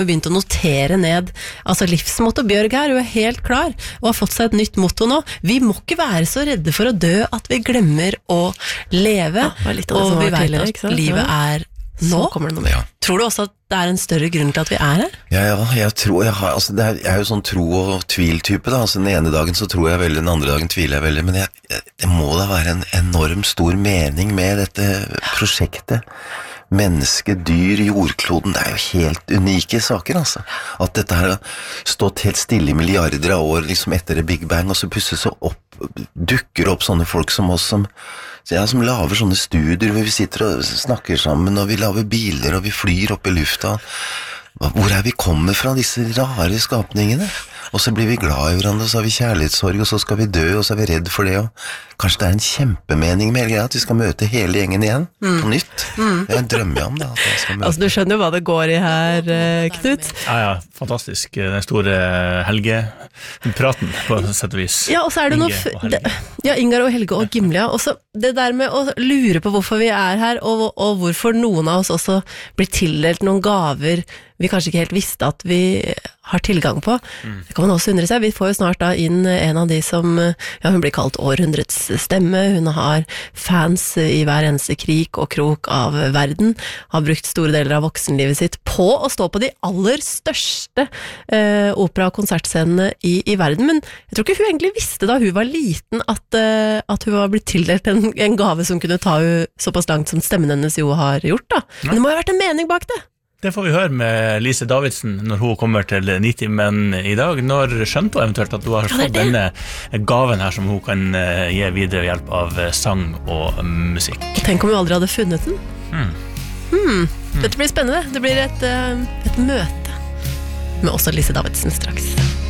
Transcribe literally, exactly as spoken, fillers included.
begynt å notere ned, altså livsmotto Bjørg her, hun er helt klar, og har fått seg et nytt motto nå. Vi må ikke være så redde for å dø at vi glemmer å leve, ja, og vi vet at livet er nå. Kommer det noe mer. Ja. Tror du også at det er en større grunn til at vi er her? Ja, ja, jeg tror, jeg har, altså det er, jeg er jo sånn tro- og tvil-type da, altså den ene dagen så tror jeg veldig, den andre dagen tviler jeg veldig, men jeg, jeg, det må da være en enorm stor mening med dette prosjektet. Menneske, dyr, jordkloden, det er jo helt unike saker, altså. At dette her har stått helt stille i milliarder av år, liksom etter det Big Bang, og så plutselig så opp, dukker opp sånne folk som oss, som, ja, som laver sånne studier, hvor vi sitter og snakker sammen, og vi laver biler, og vi flyr opp i lufta. Hvor er vi kommet fra, disse rare skapningene? Og så blir vi glad i hverandre, og så har vi kjærlighetssorg, og så skal vi dø, og så er vi redd for det, og kanskje det er en kjempemening med hele greia, at vi skal møte hele gjengen igjen, mm. på nytt. Mm. Det er en drømme jeg om da. At jeg skal møte. Altså, du skjønner jo hva det går i her, Knut? Ja, ja, fantastisk. Den store Helge-praten, på sett og vis. Ja, og så er det Inge noe... og Helge. Ja, Ingar og Helge og Gimle, ja. Og så det der med å lure på hvorfor vi er her, og, og hvorfor noen av oss også blir tildelt noen gaver vi kanskje ikke helt visste at vi har tilgang på. Mm. Det kan man også undre seg. Vi får jo snart da inn en av de som, ja, hun blir kalt århundrets stemme. Hun har fans i hver eneste krik og krok av verden. Har brukt store deler av voksenlivet sitt på å stå på de aller største eh, opera- og konsertscenene i, i verden. Men jeg tror ikke hun egentlig visste da hun var liten at, eh, at hun var blitt tildelt en, en gave som kunne ta hun såpass langt som stemmen hennes jo har gjort da. Men det må jo ha vært en mening bak det. Det får vi høre med Lise Davidsen når hun kommer til Nitimen i dag. Når skjønte hun eventuelt at hun har fått denne gaven her som hun kan gi videre ved hjelp av sang og musikk? Tenk om hun aldri hadde funnet den. Hmm. Hmm. Dette blir spennende. Det blir et, et møte med også Lise Davidsen straks.